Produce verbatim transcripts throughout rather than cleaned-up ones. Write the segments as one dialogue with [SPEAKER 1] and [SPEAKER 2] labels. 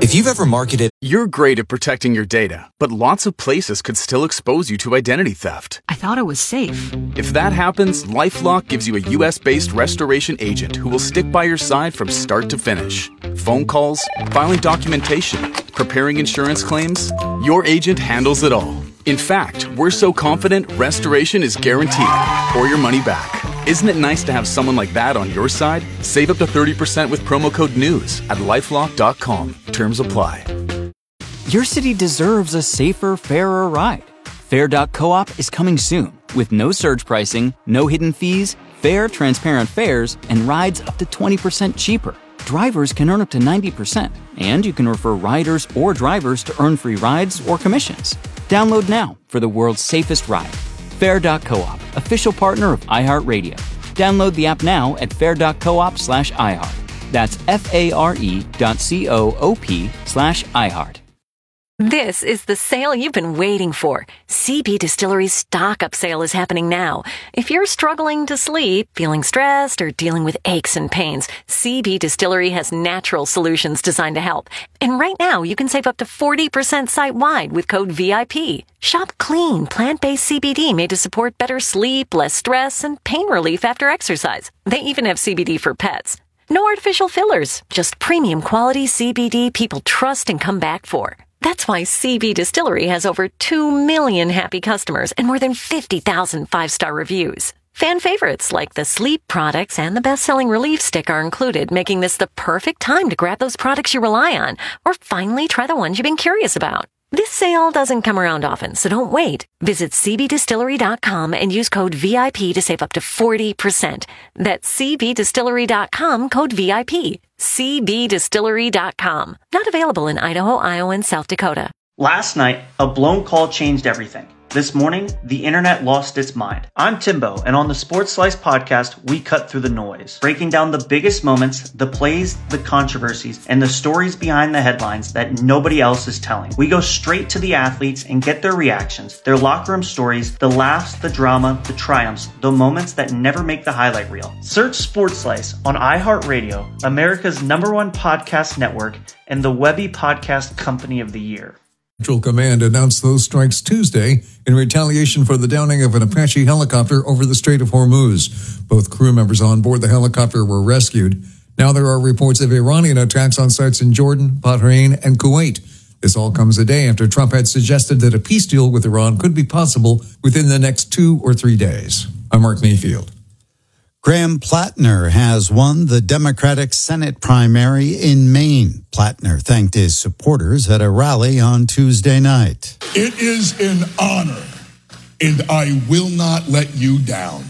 [SPEAKER 1] If you've ever marketed...
[SPEAKER 2] You're great at protecting your data, but lots of places could still expose you to identity theft.
[SPEAKER 3] I thought it was safe.
[SPEAKER 2] If that happens, LifeLock gives you a U S-based restoration agent who will stick by your side from start to finish. Phone calls, filing documentation, preparing insurance claims, your agent handles it all. In fact, we're so confident restoration is guaranteed or your money back. Isn't it nice to have someone like that on your side? Save up to thirty percent with promo code NEWS at lifelock dot com. Terms apply.
[SPEAKER 4] Your city deserves a safer, fairer ride. Fair dot coop is coming soon with no surge pricing, no hidden fees, fair, transparent fares, and rides up to twenty percent cheaper. Drivers can earn up to ninety percent, and you can refer riders or drivers to earn free rides or commissions. Download now for the world's safest ride. Fair dot coop, official partner of iHeartRadio. Download the app now at fair dot coop slash iHeart. That's F-A-R-E dot C-O-O-P slash iHeart.
[SPEAKER 5] This is the sale you've been waiting for. C B Distillery's stock-up sale is happening now. If you're struggling to sleep, feeling stressed, or dealing with aches and pains, C B Distillery has natural solutions designed to help. And right now, you can save up to forty percent site-wide with code V I P. Shop clean, plant-based C B D made to support better sleep, less stress, and pain relief after exercise. They even have C B D for pets. No artificial fillers, just premium quality C B D people trust and come back for. That's why C B Distillery has over two million happy customers and more than fifty thousand five-star reviews. Fan favorites like the sleep products and the best-selling relief stick are included, making this the perfect time to grab those products you rely on or finally try the ones you've been curious about. This sale doesn't come around often, so don't wait. Visit C B distillery dot com and use code V I P to save up to forty percent. That's C B distillery dot com, code V I P. C B distillery dot com. Not available in Idaho, Iowa, and South Dakota.
[SPEAKER 6] Last night, a blown call changed everything. This morning, the internet lost its mind. I'm Timbo, and on the Sports Slice podcast, we cut through the noise, breaking down the biggest moments, the plays, the controversies, and the stories behind the headlines that nobody else is telling. We go straight to the athletes and get their reactions, their locker room stories, the laughs, the drama, the triumphs, the moments that never make the highlight reel. Search Sports Slice on iHeartRadio, America's number one podcast network, and the Webby Podcast Company of the Year.
[SPEAKER 7] Central Command announced those strikes Tuesday in retaliation for the downing of an Apache helicopter over the Strait of Hormuz. Both crew members on board the helicopter were rescued. Now there are reports of Iranian attacks on sites in Jordan, Bahrain, and Kuwait. This all comes a day after Trump had suggested that a peace deal with Iran could be possible within the next two or three days. I'm Mark Mayfield.
[SPEAKER 8] Graham Plattner has won the Democratic Senate primary in Maine. Plattner thanked his supporters at a rally on Tuesday night.
[SPEAKER 9] It is an honor, and I will not let you down.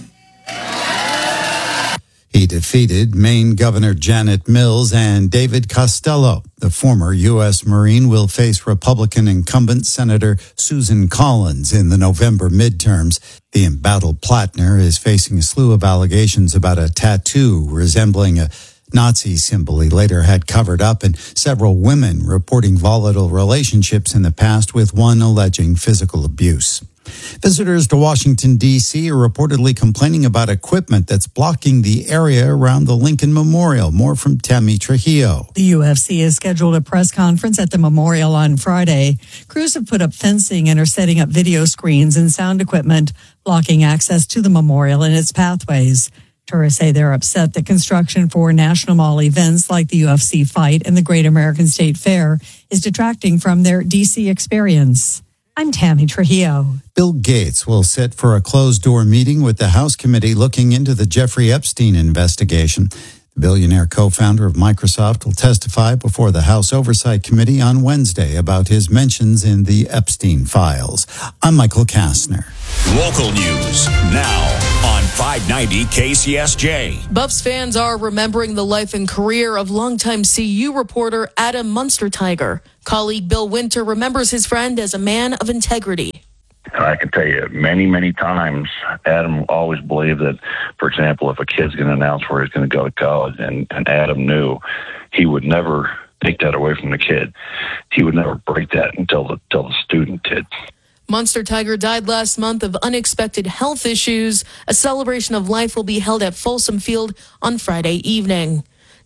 [SPEAKER 8] He defeated Maine Governor Janet Mills and David Costello. The former U S Marine will face Republican incumbent Senator Susan Collins in the November midterms. The embattled Plattner is facing a slew of allegations about a tattoo resembling a Nazi symbol he later had covered up, and several women reporting volatile relationships in the past, with one alleging physical abuse. Visitors to Washington, D C are reportedly complaining about equipment that's blocking the area around the Lincoln Memorial. More from Tammy Trujillo.
[SPEAKER 10] The U F C has scheduled a press conference at the memorial on Friday. Crews have put up fencing and are setting up video screens and sound equipment, blocking access to the memorial and its pathways. Tourists say they're upset that construction for National Mall events like the U F C fight and the Great American State Fair is detracting from their D C experience. I'm Tammy Trujillo.
[SPEAKER 8] Bill Gates will sit for a closed-door meeting with the House committee looking into the Jeffrey Epstein investigation. The billionaire co-founder of Microsoft will testify before the House Oversight Committee on Wednesday about his mentions in the Epstein files. I'm Michael Kastner.
[SPEAKER 11] Local news now on five ninety K C S J.
[SPEAKER 12] Buffs fans are remembering the life and career of longtime C U reporter Adam Munsterteiger. Colleague Bill Winter remembers his friend as a man of integrity.
[SPEAKER 13] I can tell you many, many times, Adam always believed that, for example, if a kid's going to announce where he's going to go to college, and, and Adam knew, he would never take that away from the kid. He would never break that until the, until the student did.
[SPEAKER 12] Munsterteiger died last month of unexpected health issues. A celebration of life will be held at Folsom Field on Friday evening.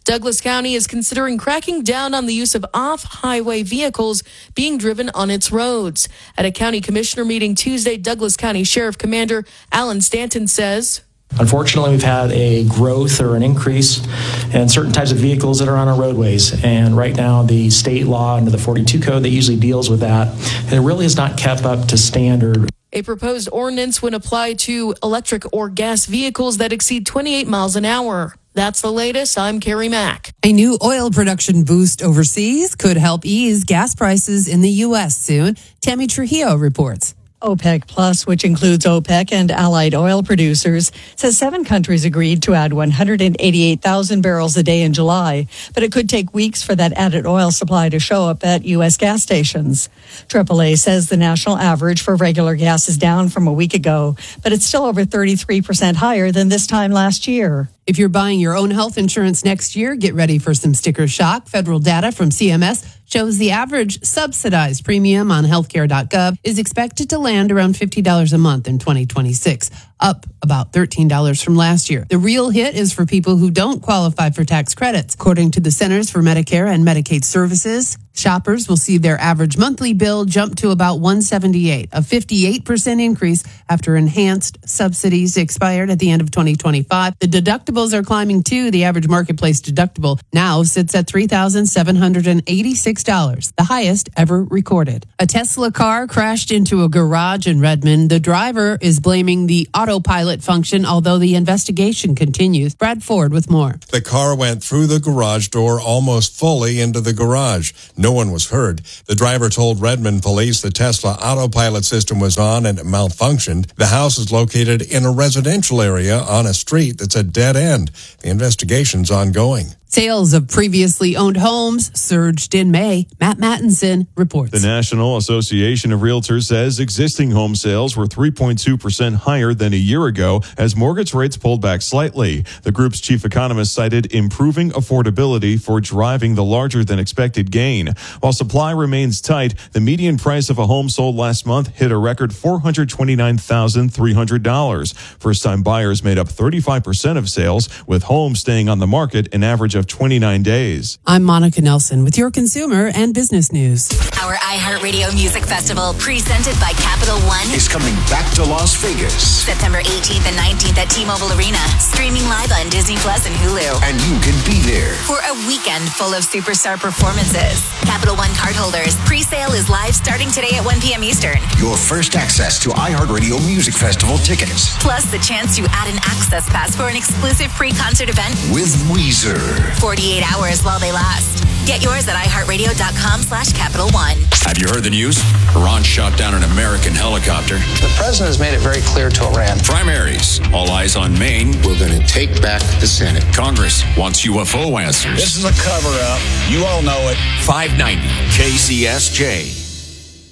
[SPEAKER 12] Douglas County is considering cracking down on the use of off-highway vehicles being driven on its roads. At a county commissioner meeting Tuesday, Douglas County Sheriff Commander Alan Stanton says,
[SPEAKER 1] unfortunately, we've had a growth or an increase in certain types of vehicles that are on our roadways. And right now, the state law under the forty-two code that usually deals with that, it really has not kept up to standard.
[SPEAKER 12] A proposed ordinance would apply to electric or gas vehicles that exceed twenty-eight miles an hour. That's the latest. I'm Carrie Mack.
[SPEAKER 3] A new oil production boost overseas could help ease gas prices in the U S soon. Tammy Trujillo reports.
[SPEAKER 10] OPEC Plus, which includes OPEC and allied oil producers, says seven countries agreed to add one hundred eighty-eight thousand barrels a day in July, but it could take weeks for that added oil supply to show up at U S gas stations. triple A says the national average for regular gas is down from a week ago, but it's still over thirty-three percent higher than this time last year.
[SPEAKER 3] If you're buying your own health insurance next year, get ready for some sticker shock. Federal data from C M S shows the average subsidized premium on healthcare dot gov is expected to land around fifty dollars a month in twenty twenty-six, up about thirteen dollars from last year. The real hit is for people who don't qualify for tax credits. According to the Centers for Medicare and Medicaid Services, shoppers will see their average monthly bill jump to about one hundred seventy-eight dollars, a fifty-eight percent increase after enhanced subsidies expired at the end of twenty twenty-five. The deductibles are climbing too. The average marketplace deductible now sits at three thousand seven hundred eighty-six dollars, the highest ever recorded. A Tesla car crashed into a garage in Redmond. The driver is blaming the autopilot function, although the investigation continues. Brad Ford with more.
[SPEAKER 14] The car went through the garage door almost fully into the garage. No one was hurt. The driver told Redmond police the Tesla autopilot system was on and it malfunctioned. The house is located in a residential area on a street that's a dead end. The investigation's ongoing.
[SPEAKER 3] Sales of previously owned homes surged in May. Matt Mattinson reports.
[SPEAKER 15] The National Association of Realtors says existing home sales were three point two percent higher than a year ago as mortgage rates pulled back slightly. The group's chief economist cited improving affordability for driving the larger than expected gain. While supply remains tight, the median price of a home sold last month hit a record four hundred twenty-nine thousand three hundred dollars. First-time buyers made up thirty-five percent of sales, with homes staying on the market an average of twenty-nine days.
[SPEAKER 3] I'm Monica Nelson with your consumer and business news.
[SPEAKER 16] Our iHeartRadio Music Festival, presented by Capital One,
[SPEAKER 11] is coming back to Las Vegas.
[SPEAKER 16] September eighteenth and nineteenth at T-Mobile Arena, streaming live on Disney Plus and Hulu.
[SPEAKER 11] And you can be there
[SPEAKER 16] for a weekend full of superstar performances. Capital One cardholders, pre-sale is live starting today at one p.m. Eastern.
[SPEAKER 11] Your first access to iHeartRadio Music Festival tickets.
[SPEAKER 16] Plus the chance to add an access pass for an exclusive pre-concert event
[SPEAKER 11] with Weezer.
[SPEAKER 16] forty-eight hours while they last. Get yours at iHeartRadio.com slash Capital One.
[SPEAKER 11] Have you heard the news? Iran shot down an American helicopter.
[SPEAKER 17] The president has made it very clear to Iran.
[SPEAKER 11] Primaries. All eyes on Maine.
[SPEAKER 18] We're going to take back the Senate.
[SPEAKER 11] Congress wants U F O answers.
[SPEAKER 19] This is a cover-up. You all know it.
[SPEAKER 11] five ninety K C S J.